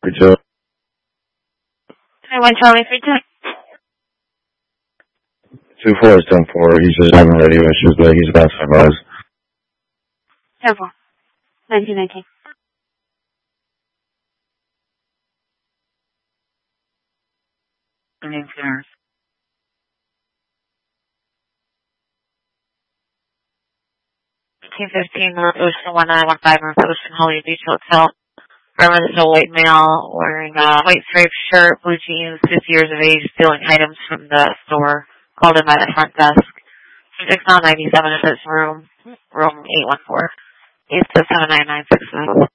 32. Hi, 1 Charlie 32. 24 is 10-4. He's just having radio issues, but he's about 5 hours. 10-4. 1919. Name clearance. 215 North Ocean 1915 North Ocean Hollywood Beach Hotel. Reverend is a white male wearing a white striped shirt, blue jeans, 50 years of age, stealing items from the store. Called in by the front desk. Subject now 97 is room 814. 87996.